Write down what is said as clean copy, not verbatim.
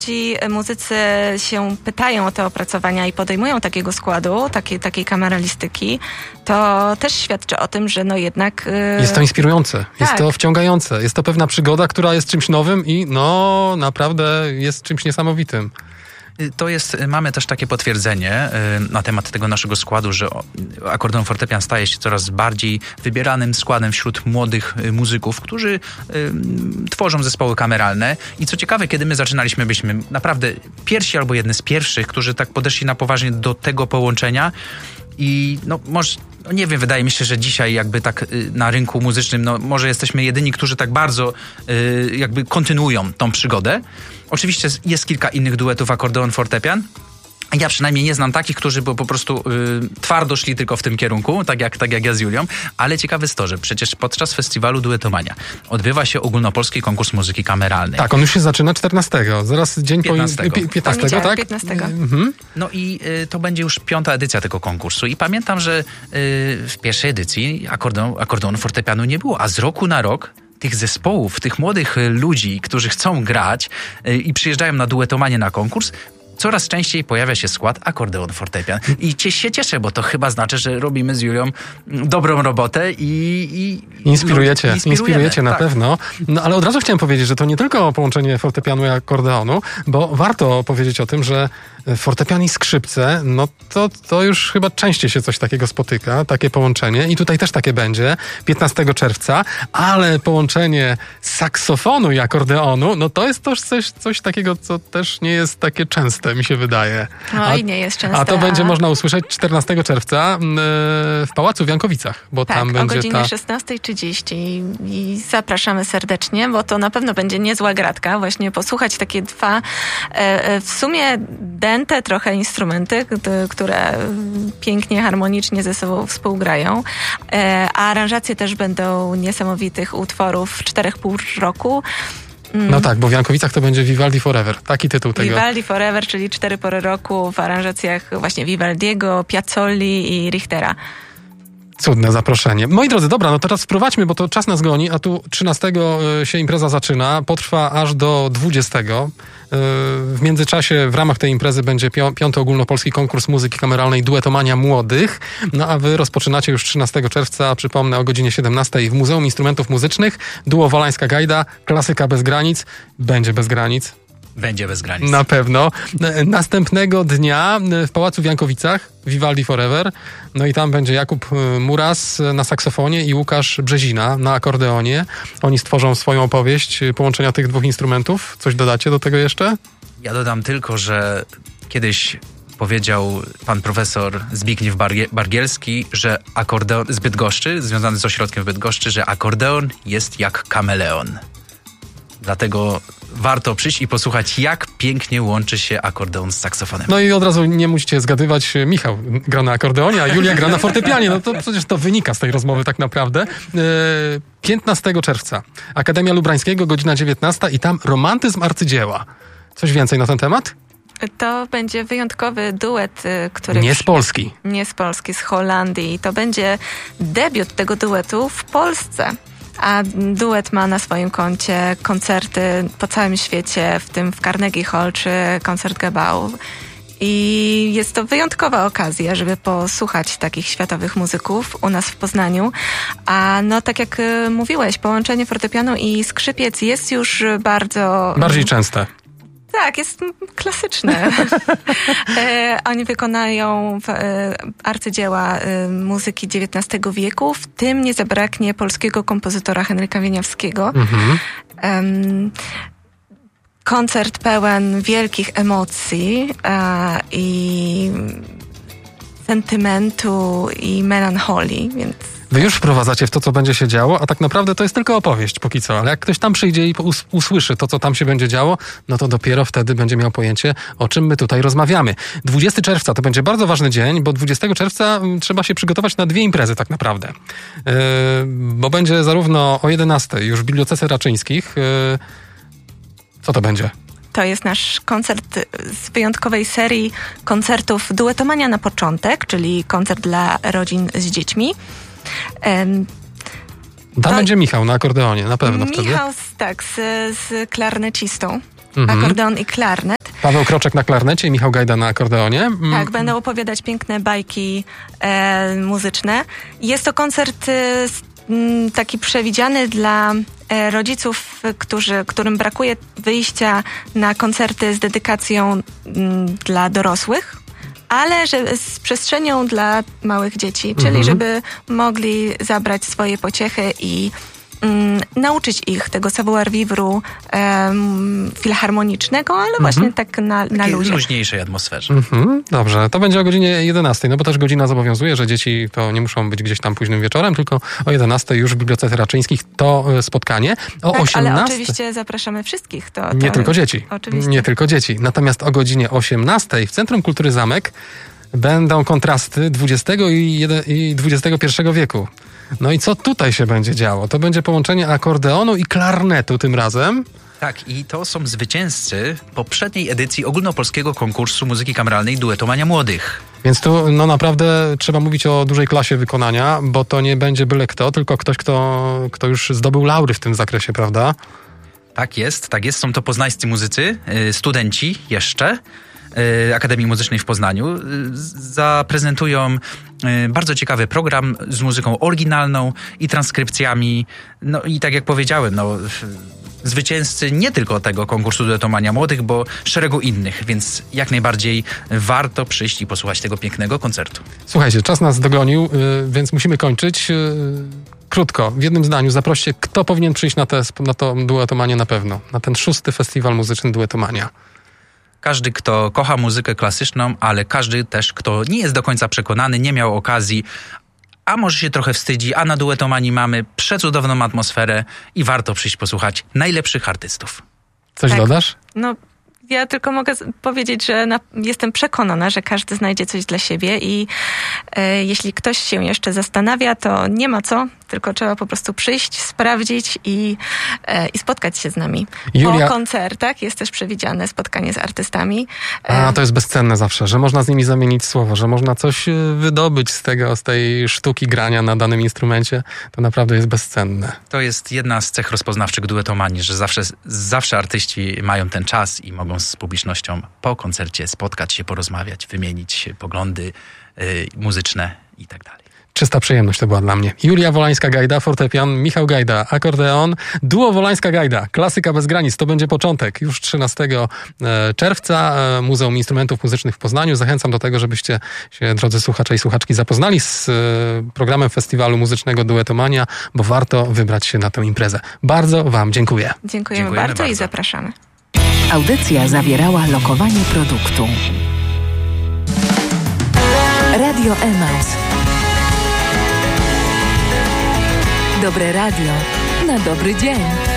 jeśli muzycy się pytają o te opracowania i podejmują takiego składu, takiej kameralistyki, to też świadczy o tym, że no jednak... Jest to inspirujące, tak. Jest to wciągające, jest to pewna przygoda, która jest czymś nowym i no naprawdę jest czymś niesamowitym. Mamy też takie potwierdzenie na temat tego naszego składu, że akordeon fortepian staje się coraz bardziej wybieranym składem wśród młodych muzyków, którzy tworzą zespoły kameralne. I co ciekawe, kiedy my zaczynaliśmy, byliśmy naprawdę pierwsi albo jedni z pierwszych, którzy tak podeszli na poważnie do tego połączenia. I no może, nie wiem, wydaje mi się, że dzisiaj jakby tak na rynku muzycznym, no może jesteśmy jedyni, którzy tak bardzo jakby kontynuują tą przygodę. Oczywiście jest kilka innych duetów akordeon-fortepian. Ja przynajmniej nie znam takich, którzy po prostu twardo szli tylko w tym kierunku, tak jak ja z Julią, ale ciekawe jest to, że przecież podczas festiwalu Duetomania odbywa się ogólnopolski konkurs muzyki kameralnej. Tak, on już się zaczyna 14, zaraz dzień 15. 15, tak? 15. Mhm. No i to będzie już 5. edycja tego konkursu i pamiętam, że w pierwszej edycji akordeonu fortepianu nie było, a z roku na rok tych zespołów, tych młodych ludzi, którzy chcą grać i przyjeżdżają na duetomanie na konkurs, coraz częściej pojawia się skład akordeon fortepian. I się cieszę, bo to chyba znaczy, że robimy z Julią dobrą robotę i Inspirujecie na tak. pewno. No ale od razu chciałem powiedzieć, że to nie tylko połączenie fortepianu i akordeonu, bo warto powiedzieć o tym, że fortepian i skrzypce, no to już chyba częściej się coś takiego spotyka, takie połączenie i tutaj też takie będzie 15 czerwca, ale połączenie saksofonu i akordeonu, no to jest też coś takiego, co też nie jest takie częste, mi się wydaje. Oj, nie jest częste. A to będzie można usłyszeć 14 czerwca w Pałacu w Jankowicach, bo tak, tam będzie o godzinie 16:30 i zapraszamy serdecznie, bo to na pewno będzie niezła gratka, właśnie posłuchać takie dwa w sumie dęte trochę instrumenty, które pięknie, harmonicznie ze sobą współgrają, a aranżacje też będą niesamowitych utworów 4,5 roku. No tak, bo w Jankowicach to będzie Vivaldi Forever. Taki tytuł tego. Vivaldi Forever, czyli 4 pory roku w aranżacjach właśnie Vivaldiego, Piazzolli i Richtera. Cudne zaproszenie. Moi drodzy, dobra, no teraz wprowadźmy, bo to czas nas goni, a tu 13 się impreza zaczyna, potrwa aż do 20. W międzyczasie w ramach tej imprezy będzie 5. ogólnopolski konkurs muzyki kameralnej Duetomania Młodych. No a wy rozpoczynacie już 13 czerwca, przypomnę, o godzinie 17 w Muzeum Instrumentów Muzycznych. Duo Wolańska Gajda, klasyka bez granic. Będzie bez granic. Będzie bez granic. Na pewno. Następnego dnia w Pałacu w Jankowicach Vivaldi Forever. No i tam będzie Jakub Muras na saksofonie i Łukasz Brzezina na akordeonie. Oni stworzą swoją opowieść połączenia tych dwóch instrumentów. Coś dodacie do tego jeszcze? Ja dodam tylko, że kiedyś powiedział pan profesor Zbigniew Bargielski, że akordeon z Bydgoszczy, związany z ośrodkiem w Bydgoszczy, że akordeon jest jak kameleon. Dlatego warto przyjść i posłuchać, jak pięknie łączy się akordeon z saksofonem. No i od razu nie musicie zgadywać, Michał gra na akordeonie, a Julia gra na fortepianie. No to przecież to wynika z tej rozmowy tak naprawdę. 15 czerwca Akademia Lubrańskiego, godzina 19 i tam romantyzm arcydzieła. Coś więcej na ten temat? To będzie wyjątkowy duet, który... Nie z Polski. Nie z Polski, z Holandii. To będzie debiut tego duetu w Polsce. A duet ma na swoim koncie koncerty po całym świecie, w tym w Carnegie Hall czy Koncertgebouw. I jest to wyjątkowa okazja, żeby posłuchać takich światowych muzyków u nas w Poznaniu. A no tak jak mówiłeś, połączenie fortepianu i skrzypiec jest już bardziej częste. Tak, jest klasyczne. Oni wykonają arcydzieła muzyki XIX wieku, w tym nie zabraknie polskiego kompozytora Henryka Wieniawskiego. Koncert pełen wielkich emocji i sentymentu i melancholii, więc... Wy już wprowadzacie w to, co będzie się działo, a tak naprawdę to jest tylko opowieść póki co, ale jak ktoś tam przyjdzie i usłyszy to, co tam się będzie działo, no to dopiero wtedy będzie miał pojęcie, o czym my tutaj rozmawiamy. 20 czerwca to będzie bardzo ważny dzień, bo 20 czerwca trzeba się przygotować na 2 imprezy tak naprawdę. Bo będzie zarówno o 11 już w Bibliotece Raczyńskich. Co to będzie? To jest nasz koncert z wyjątkowej serii koncertów Duetomania na początek, czyli koncert dla rodzin z dziećmi. Tam będzie Michał na akordeonie, na pewno wtedy. Michał z klarnecistą. Akordeon i klarnet. Paweł Kroczek na klarnecie i Michał Gajda na akordeonie. Tak, będą opowiadać piękne bajki muzyczne. Jest to koncert taki przewidziany dla rodziców, którym brakuje wyjścia na koncerty z dedykacją dla dorosłych, ale z przestrzenią dla małych dzieci, czyli żeby mogli zabrać swoje pociechy i nauczyć ich tego savoir-vivre filharmonicznego, ale właśnie tak na luzie. Luźniejszej atmosferze. Dobrze, to będzie o godzinie 11, no bo też godzina zobowiązuje, że dzieci to nie muszą być gdzieś tam późnym wieczorem, tylko o 11 już w Bibliotece Raczyńskich to spotkanie. O tak, 18... ale oczywiście zapraszamy wszystkich. Nie tylko dzieci. Oczywiście. Nie tylko dzieci. Natomiast o godzinie 18 w Centrum Kultury Zamek będą kontrasty XX i XXI wieku. No i co tutaj się będzie działo? To będzie połączenie akordeonu i klarnetu tym razem. Tak, i to są zwycięzcy poprzedniej edycji ogólnopolskiego konkursu muzyki kameralnej Duetomania Młodych. Więc tu naprawdę trzeba mówić o dużej klasie wykonania, bo to nie będzie byle kto, tylko ktoś, kto już zdobył laury w tym zakresie, prawda? Tak jest. Są to poznańscy muzycy, studenci jeszcze Akademii Muzycznej w Poznaniu. Zaprezentują bardzo ciekawy program z muzyką oryginalną i transkrypcjami. No i tak jak powiedziałem, zwycięzcy nie tylko tego konkursu Duetomania Młodych, bo szeregu innych, więc jak najbardziej warto przyjść i posłuchać tego pięknego koncertu. Słuchajcie, czas nas dogonił, więc musimy kończyć. Krótko, w jednym zdaniu zaproście, kto powinien przyjść na tą Duetomanię na pewno, na ten 6. festiwal muzyczny Duetomania. Każdy, kto kocha muzykę klasyczną, ale każdy też, kto nie jest do końca przekonany, nie miał okazji, a może się trochę wstydzi, a na Duetomanii mamy przecudowną atmosferę i warto przyjść posłuchać najlepszych artystów. Coś dodasz? No, ja tylko mogę powiedzieć, że jestem przekonana, że każdy znajdzie coś dla siebie i jeśli ktoś się jeszcze zastanawia, to nie ma co, tylko trzeba po prostu przyjść, sprawdzić i spotkać się z nami. Julia... Po koncertach jest też przewidziane spotkanie z artystami. A to jest bezcenne zawsze, że można z nimi zamienić słowo, że można coś wydobyć z tej sztuki grania na danym instrumencie. To naprawdę jest bezcenne. To jest jedna z cech rozpoznawczych Duetomanii, że zawsze artyści mają ten czas i mogą z publicznością po koncercie spotkać się, porozmawiać, wymienić poglądy muzyczne i tak dalej. Czysta przyjemność to była dla mnie. Julia Wolańska-Gajda, fortepian, Michał Gajda, akordeon, duo Wolańska-Gajda, klasyka bez granic. To będzie początek. Już 13 czerwca Muzeum Instrumentów Muzycznych w Poznaniu. Zachęcam do tego, żebyście się, drodzy słuchacze i słuchaczki, zapoznali z programem Festiwalu Muzycznego Duetomania, bo warto wybrać się na tę imprezę. Bardzo wam dziękuję. Dziękujemy bardzo i zapraszamy. Audycja zawierała lokowanie produktu. Radio Emaus. Dobre radio na dobry dzień.